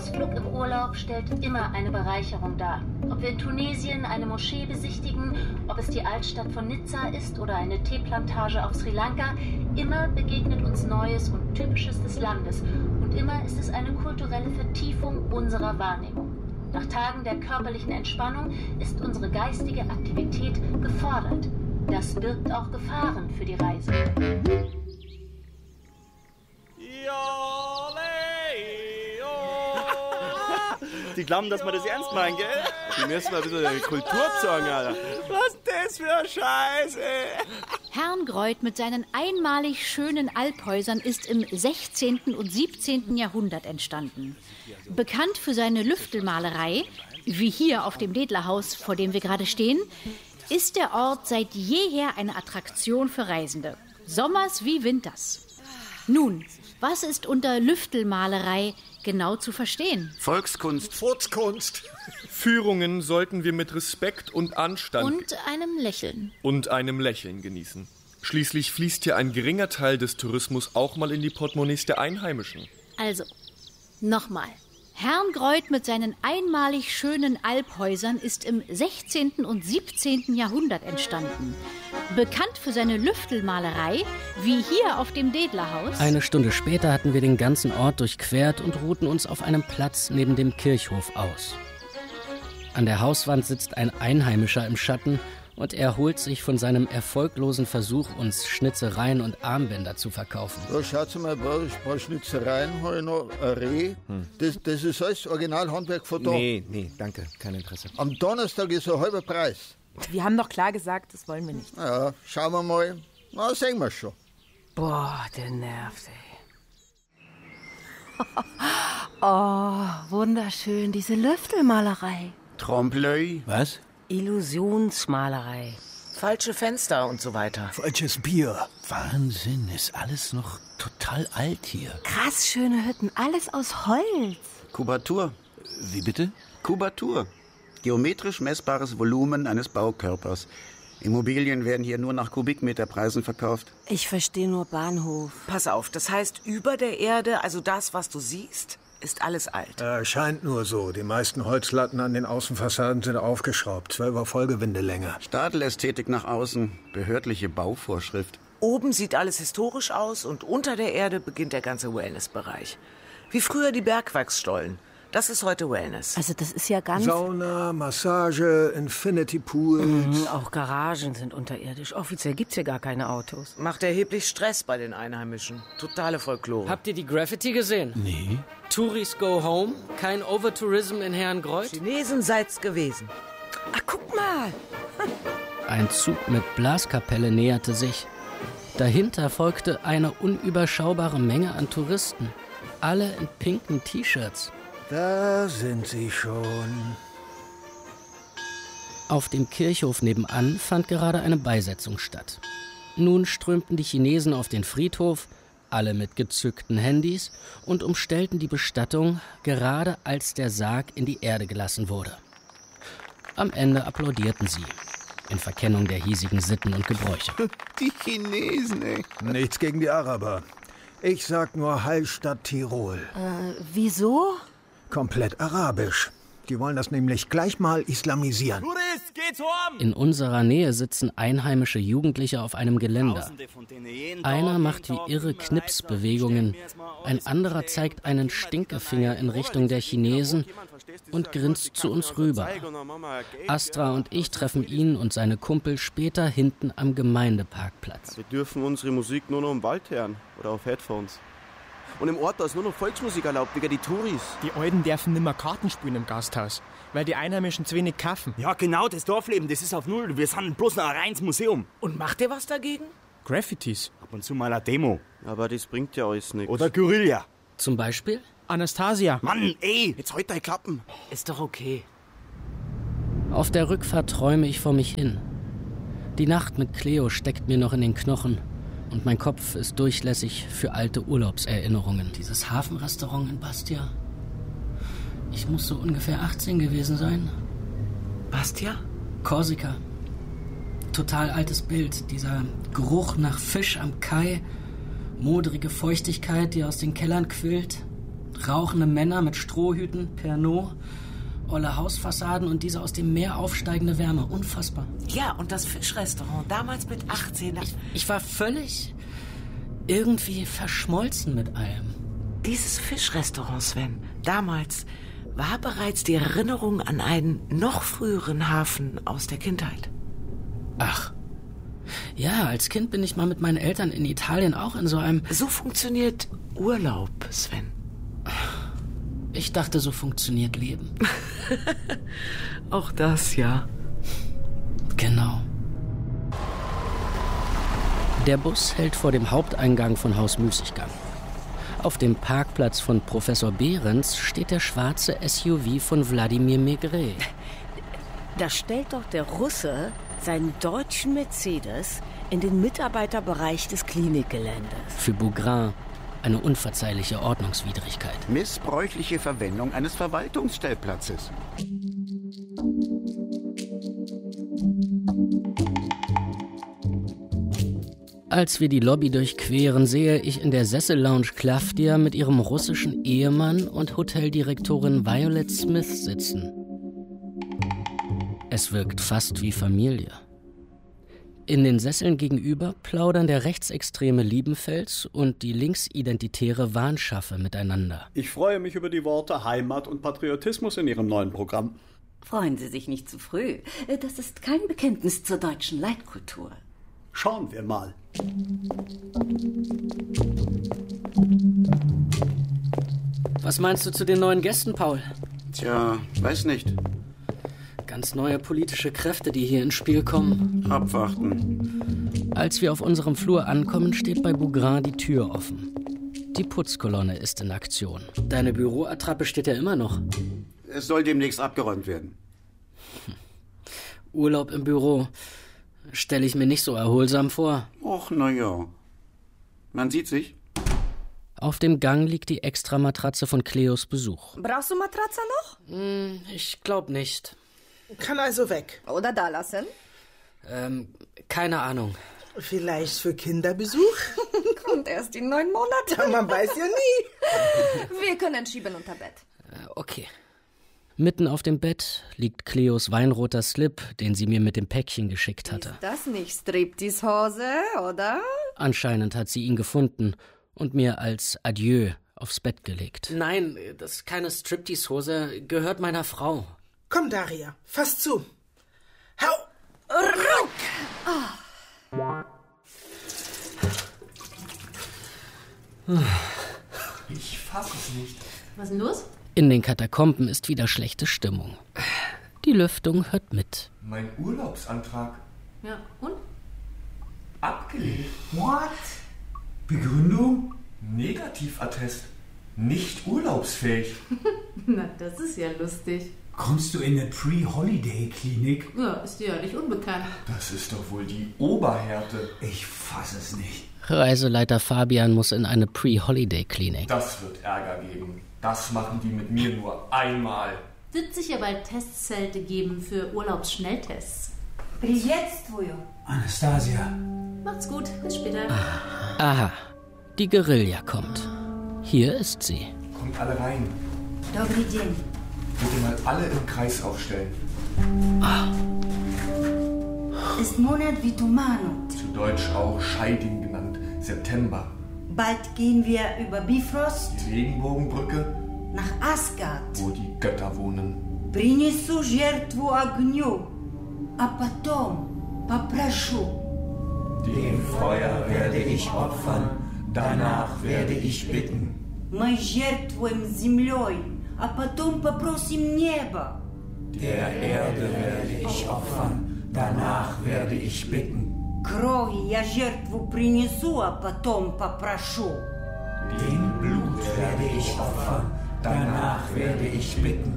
Ausflug im Urlaub stellt immer eine Bereicherung dar. Ob wir in Tunesien eine Moschee besichtigen, ob es die Altstadt von Nizza ist oder eine Teeplantage auf Sri Lanka, immer begegnet uns Neues und Typisches des Landes. Und immer ist es eine kulturelle Vertiefung unserer Wahrnehmung. Nach Tagen der körperlichen Entspannung ist unsere geistige Aktivität gefordert. Das birgt auch Gefahren für die Reise. Die glauben, dass wir das ernst meinen, gell? Die müssen mal ein bisschen Kultur zeigen, Alter. Was das für ein Scheiß, ey? Herrngreuth mit seinen einmalig schönen Alphäusern ist im 16. und 17. Jahrhundert entstanden. Bekannt für seine Lüftelmalerei, wie hier auf dem Dedlerhaus, vor dem wir gerade stehen, ist der Ort seit jeher eine Attraktion für Reisende. Sommers wie Winters. Nun, was ist unter Lüftelmalerei genau zu verstehen? Volkskunst. Furzkunst. Führungen sollten wir mit Respekt und Anstand Und einem Lächeln genießen. Schließlich fließt hier ein geringer Teil des Tourismus auch mal in die Portemonnaies der Einheimischen. Also, nochmal. Herrngreuth mit seinen einmalig schönen Alphäusern ist im 16. und 17. Jahrhundert entstanden. Bekannt für seine Lüftelmalerei, wie hier auf dem Dedlerhaus. Eine Stunde später hatten wir den ganzen Ort durchquert und ruhten uns auf einem Platz neben dem Kirchhof aus. An der Hauswand sitzt ein Einheimischer im Schatten und er holt sich von seinem erfolglosen Versuch, uns Schnitzereien und Armbänder zu verkaufen. Da schaut mal, ein paar Schnitzereien, habe ich noch ein Reh. Das ist alles Originalhandwerk von da. Nee, danke, kein Interesse. Am Donnerstag ist ein halber Preis. Wir haben doch klar gesagt, das wollen wir nicht. Ja, schauen wir mal. Na, sehen wir schon. Boah, der nervt, ey. Oh, wunderschön, diese Lüftelmalerei. Trompe-l'œil. Was? Illusionsmalerei. Falsche Fenster und so weiter. Falsches Bier. Wahnsinn, ist alles noch total alt hier. Krass schöne Hütten, alles aus Holz. Kubatur. Wie bitte? Kubatur. Geometrisch messbares Volumen eines Baukörpers. Immobilien werden hier nur nach Kubikmeterpreisen verkauft. Ich verstehe nur Bahnhof. Pass auf, das heißt, über der Erde, also das, was du siehst, ist alles alt. Scheint nur so. Die meisten Holzlatten an den Außenfassaden sind aufgeschraubt. 12er Vollgewindelänge. Stadelästhetik nach außen, behördliche Bauvorschrift. Oben sieht alles historisch aus und unter der Erde beginnt der ganze Wellnessbereich. Wie früher die Bergwerksstollen. Das ist heute Wellness. Also das ist ja ganz... Sauna, Massage, Infinity Pool. Auch Garagen sind unterirdisch. Offiziell gibt's hier gar keine Autos. Macht erheblich Stress bei den Einheimischen. Totale Folklore. Habt ihr die Graffiti gesehen? Nee. Touris go home, kein Overtourism in Herrngreuth? Chinesen seid's gewesen. Ach, guck mal. Ein Zug mit Blaskapelle näherte sich. Dahinter folgte eine unüberschaubare Menge an Touristen. Alle in pinken T-Shirts. Da sind sie schon. Auf dem Kirchhof nebenan fand gerade eine Beisetzung statt. Nun strömten die Chinesen auf den Friedhof, alle mit gezückten Handys, und umstellten die Bestattung, gerade als der Sarg in die Erde gelassen wurde. Am Ende applaudierten sie, in Verkennung der hiesigen Sitten und Gebräuche. Die Chinesen, ey. Nichts gegen die Araber. Ich sag nur Hallstatt Tirol. Wieso? Komplett arabisch. Die wollen das nämlich gleich mal islamisieren. Tourist, geht's warm! In unserer Nähe sitzen einheimische Jugendliche auf einem Geländer. Einer macht wie irre Knipsbewegungen, ein anderer zeigt einen Stinkefinger in Richtung der Chinesen und grinst zu uns rüber. Astra und ich treffen ihn und seine Kumpel später hinten am Gemeindeparkplatz. Wir dürfen unsere Musik nur noch im Wald hören oder auf Headphones. Und im Ort da ist nur noch Volksmusik erlaubt, wegen die Touris. Die Alten dürfen nimmer Karten spielen im Gasthaus, weil die Einheimischen zu wenig kaufen. Ja, genau, das Dorfleben, das ist auf Null. Wir sind bloß noch ein reines Museum. Und macht ihr was dagegen? Graffitis. Ab und zu mal eine Demo. Aber das bringt ja alles nichts. Oder Guerilla. Zum Beispiel? Anastasia. Mann, ey, jetzt halt deine Klappen. Ist doch okay. Auf der Rückfahrt träume ich vor mich hin. Die Nacht mit Cleo steckt mir noch in den Knochen. Und mein Kopf ist durchlässig für alte Urlaubserinnerungen. Dieses Hafenrestaurant in Bastia. Ich muss so ungefähr 18 gewesen sein. Bastia? Korsika. Total altes Bild. Dieser Geruch nach Fisch am Kai. Modrige Feuchtigkeit, die aus den Kellern quillt. Rauchende Männer mit Strohhüten, Pernod, olle Hausfassaden und diese aus dem Meer aufsteigende Wärme. Unfassbar. Ja, und das Fischrestaurant, damals mit 18. Ich war völlig irgendwie verschmolzen mit allem. Dieses Fischrestaurant, Sven, damals war bereits die Erinnerung an einen noch früheren Hafen aus der Kindheit. Ach. Ja, als Kind bin ich mal mit meinen Eltern in Italien auch in so einem... So funktioniert Urlaub, Sven. Ich dachte, so funktioniert Leben. Auch das, ja. Genau. Der Bus hält vor dem Haupteingang von Haus Müßiggang. Auf dem Parkplatz von Professor Behrens steht der schwarze SUV von Wladimir Maigret. Da stellt doch der Russe seinen deutschen Mercedes in den Mitarbeiterbereich des Klinikgeländes. Für Bougrain eine unverzeihliche Ordnungswidrigkeit. Missbräuchliche Verwendung eines Verwaltungsstellplatzes. Als wir die Lobby durchqueren, sehe ich in der Sessellounge Klafdia mit ihrem russischen Ehemann und Hoteldirektorin Violet Smith sitzen. Es wirkt fast wie Familie. In den Sesseln gegenüber plaudern der rechtsextreme Liebenfels und die linksidentitäre Wahnschaffe miteinander. Ich freue mich über die Worte Heimat und Patriotismus in Ihrem neuen Programm. Freuen Sie sich nicht zu früh. Das ist kein Bekenntnis zur deutschen Leitkultur. Schauen wir mal. Was meinst du zu den neuen Gästen, Paul? Tja, weiß nicht. Ganz neue politische Kräfte, die hier ins Spiel kommen. Abwarten. Als wir auf unserem Flur ankommen, steht bei Bougrain die Tür offen. Die Putzkolonne ist in Aktion. Deine Büroattrappe steht ja immer noch. Es soll demnächst abgeräumt werden. Urlaub im Büro stelle ich mir nicht so erholsam vor. Och, na ja. Man sieht sich. Auf dem Gang liegt die Extramatratze von Cleos Besuch. Brauchst du Matratze noch? Ich glaube nicht. Kann also weg. Oder da lassen? Keine Ahnung. Vielleicht für Kinderbesuch? Kommt erst in 9 Monaten. Man weiß ja nie. Wir können schieben unter Bett. Okay. Mitten auf dem Bett liegt Cleos weinroter Slip, den sie mir mit dem Päckchen geschickt hatte. Ist das nicht Striptease-Hose, oder? Anscheinend hat sie ihn gefunden und mir als Adieu aufs Bett gelegt. Nein, das ist keine Striptease-Hose, gehört meiner Frau. Komm, Daria, fass zu. Hau! Ruck! Ich fass es nicht. Was ist denn los? In den Katakomben ist wieder schlechte Stimmung. Die Lüftung hört mit. Mein Urlaubsantrag. Ja, und? Abgelehnt. What? Begründung? Negativattest. Nicht urlaubsfähig. Na, das ist ja lustig. Kommst du in eine Pre-Holiday-Klinik? Ja, ist dir ja nicht unbekannt. Das ist doch wohl die Oberhärte. Ich fass es nicht. Reiseleiter Fabian muss in eine Pre-Holiday-Klinik. Das wird Ärger geben. Das machen die mit mir nur einmal. Wird sicher bald Testzelte geben für Urlaubsschnelltests. Приветствую. Anastasia. Macht's gut, bis später. Aha, die Guerilla kommt. Hier ist sie. Kommt alle rein. Добрый день. Bitte mal alle im Kreis aufstellen. Ist Monat wie Tumano. Zu Deutsch auch Scheiding genannt. September. Bald gehen wir über Bifrost Die Regenbogenbrücke, nach Asgard. wo die Götter wohnen. Принесу жертву огню, а потом попрошу. Dem Feuer werde ich opfern, danach werde ich bitten. Мы жертвуем землей, а потом попросим небо. Der Erde werde ich opfern, danach werde ich bitten. Крови я жертву принесу, а потом попрошу. Dem Blut werde ich opfern, danach werde ich bitten.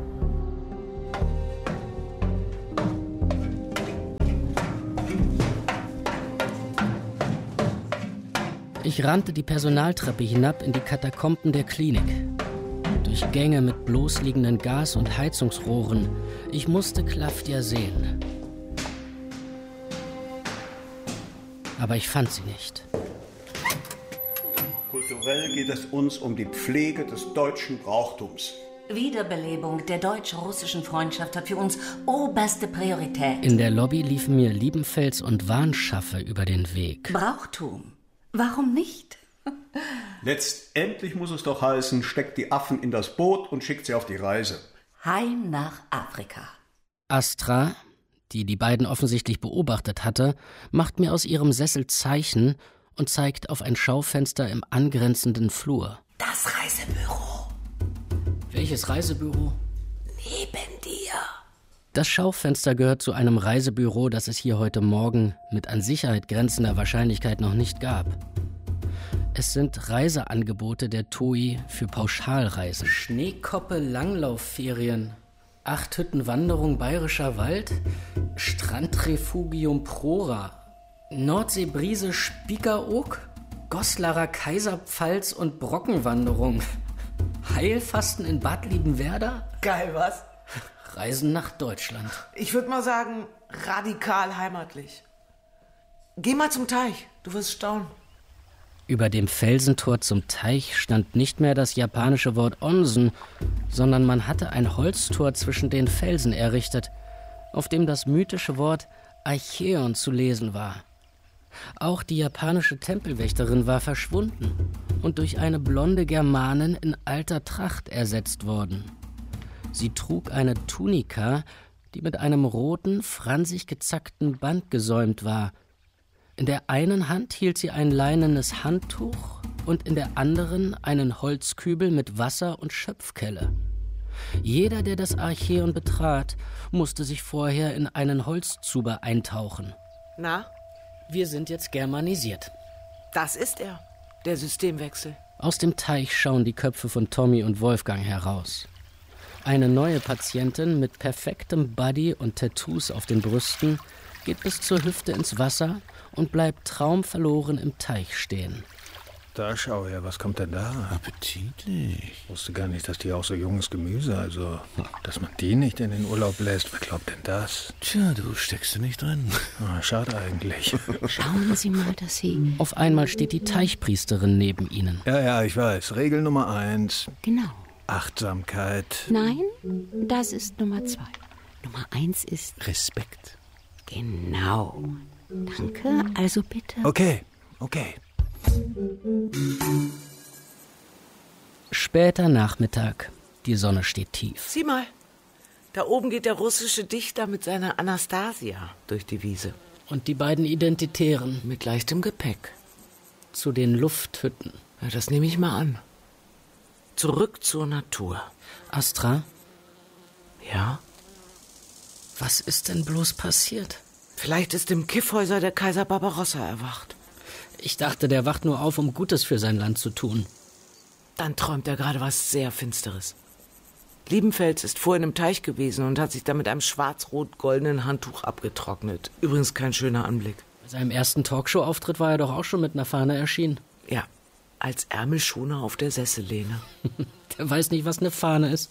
Ich rannte die Personaltreppe hinab in die Katakomben der Klinik. Durch Gänge mit bloßliegenden Gas- und Heizungsrohren. Ich musste Klafdia sehen. Aber ich fand sie nicht. Kulturell geht es uns um die Pflege des deutschen Brauchtums. Wiederbelebung der deutsch-russischen Freundschaft hat für uns oberste Priorität. In der Lobby liefen mir Liebenfels und Warnschaffe über den Weg. Brauchtum. Warum nicht? Letztendlich muss es doch heißen, steckt die Affen in das Boot und schickt sie auf die Reise. Heim nach Afrika. Astra, die die beiden offensichtlich beobachtet hatte, macht mir aus ihrem Sessel Zeichen und zeigt auf ein Schaufenster im angrenzenden Flur. Das Reisebüro. Welches Reisebüro? Neben dir. Das Schaufenster gehört zu einem Reisebüro, das es hier heute Morgen mit an Sicherheit grenzender Wahrscheinlichkeit noch nicht gab. Es sind Reiseangebote der TUI für Pauschalreisen. Schneekoppe Langlaufferien, 8 Hütten Wanderung Bayerischer Wald, Strandrefugium Prora, Nordseebrise Spiekeroog, Goslarer Kaiserpfalz und Brockenwanderung, Heilfasten in Bad Liebenwerda. Geil, was? Reisen nach Deutschland. Ich würde mal sagen, radikal heimatlich. Geh mal zum Teich, du wirst staunen. Über dem Felsentor zum Teich stand nicht mehr das japanische Wort Onsen, sondern man hatte ein Holztor zwischen den Felsen errichtet, auf dem das mythische Wort Archeon zu lesen war. Auch die japanische Tempelwächterin war verschwunden und durch eine blonde Germanin in alter Tracht ersetzt worden. Sie trug eine Tunika, die mit einem roten, fransig gezackten Band gesäumt war. In der einen Hand hielt sie ein leinenes Handtuch und in der anderen einen Holzkübel mit Wasser und Schöpfkelle. Jeder, der das Archeon betrat, musste sich vorher in einen Holzzuber eintauchen. Na? Wir sind jetzt germanisiert. Das ist er, der Systemwechsel. Aus dem Teich schauen die Köpfe von Tommy und Wolfgang heraus. Eine neue Patientin mit perfektem Body und Tattoos auf den Brüsten geht bis zur Hüfte ins Wasser und bleibt traumverloren im Teich stehen. Da schau her, was kommt denn da? Appetitlich. Ich wusste gar nicht, dass die auch so junges Gemüse, also, dass man die nicht in den Urlaub lässt. Wer glaubt denn das? Tja, du steckst da nicht drin. Schade eigentlich. Schauen Sie mal, dass Sie... Auf einmal steht die Teichpriesterin neben ihnen. Ja, ich weiß. Regel Nummer 1. Genau. Achtsamkeit. Nein, das ist Nummer 2. Nummer 1 ist... Respekt. Genau. Danke, also bitte... Okay. Später Nachmittag. Die Sonne steht tief. Sieh mal, da oben geht der russische Dichter mit seiner Anastasia durch die Wiese. Und die beiden Identitären. Mit leichtem Gepäck. Zu den Lufthütten. Ja, das nehme ich mal an. Zurück zur Natur. Astra? Ja? Was ist denn bloß passiert? Vielleicht ist im Kiffhäuser der Kaiser Barbarossa erwacht. Ich dachte, der wacht nur auf, um Gutes für sein Land zu tun. Dann träumt er gerade was sehr Finsteres. Liebenfels ist vorhin im Teich gewesen und hat sich da mit einem schwarz-rot-goldenen Handtuch abgetrocknet. Übrigens kein schöner Anblick. Bei seinem ersten Talkshow-Auftritt war er doch auch schon mit einer Fahne erschienen. Ja, als Ärmelschoner auf der Sessellehne. Der weiß nicht, was eine Fahne ist.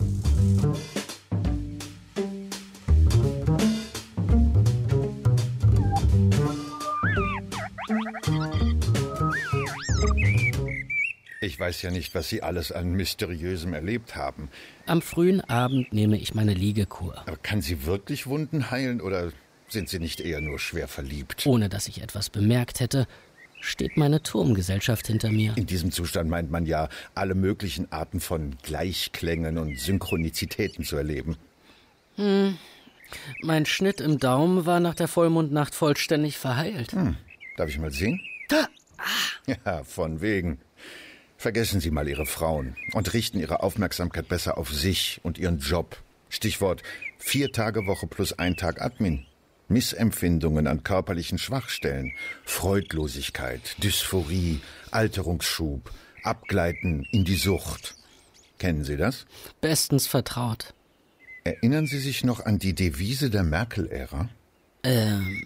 Ich weiß ja nicht, was Sie alles an Mysteriösem erlebt haben. Am frühen Abend nehme ich meine Liegekur. Aber kann sie wirklich Wunden heilen oder sind Sie nicht eher nur schwer verliebt? Ohne dass ich etwas bemerkt hätte, steht meine Turmgesellschaft hinter mir. In diesem Zustand meint man ja, alle möglichen Arten von Gleichklängen und Synchronizitäten zu erleben. Mein Schnitt im Daumen war nach der Vollmondnacht vollständig verheilt. Darf ich mal sehen? Da! Ja, von wegen. Vergessen Sie mal Ihre Frauen und richten Ihre Aufmerksamkeit besser auf sich und Ihren Job. Stichwort 4-Tage-Woche plus 1 Tag Admin. Missempfindungen an körperlichen Schwachstellen, Freudlosigkeit, Dysphorie, Alterungsschub, Abgleiten in die Sucht. Kennen Sie das? Bestens vertraut. Erinnern Sie sich noch an die Devise der Merkel-Ära?